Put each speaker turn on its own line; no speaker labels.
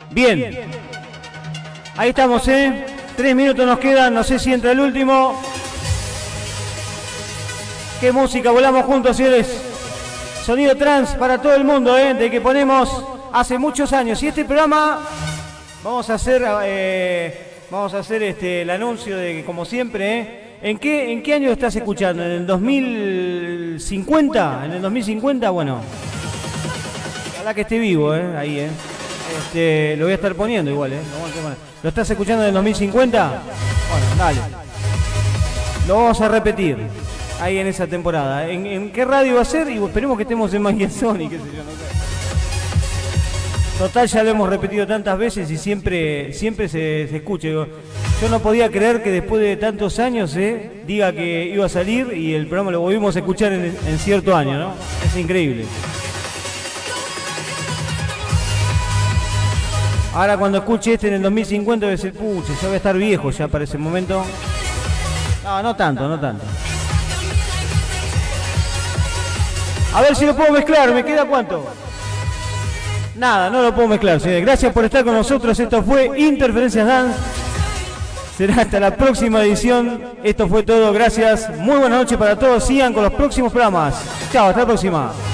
Bien. Ahí estamos, 3 minutos nos quedan, no sé si entra el último. Qué música, volamos juntos, señores. Sonido trans para todo el mundo, de que ponemos hace muchos años. Y este programa vamos a hacer el anuncio de que, como siempre, ¿en qué año estás escuchando? ¿En el 2050? ¿En el 2050? Bueno, ojalá que esté vivo, ahí, lo voy a estar poniendo igual, ¿Lo estás escuchando en el 2050? Bueno, dale. Lo vamos a repetir ahí en esa temporada. ¿En qué radio va a ser? Y esperemos que estemos en Magia Sony, qué sé yo, no sé. Total, ya lo hemos repetido tantas veces y siempre se escucha. Yo no podía creer que después de tantos años diga que iba a salir y el programa lo volvimos a escuchar en cierto año, ¿no? Es increíble. Ahora cuando escuche este en el 2050 voy a decir, pucha, ya voy a estar viejo ya para ese momento. No tanto. A ver si lo puedo mezclar, ¿me queda cuánto? Nada, no lo puedo mezclar, señores. Gracias por estar con nosotros, esto fue Interferencias Dance. Será hasta la próxima edición. Esto fue todo, gracias. Muy buenas noches para todos, sigan con los próximos programas. Chao, hasta la próxima.